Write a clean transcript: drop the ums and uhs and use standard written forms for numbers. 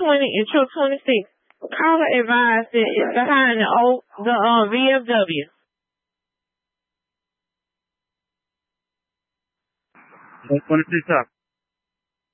20 and truck 26. Caller advised that it's behind the VFW. Truck 26 up.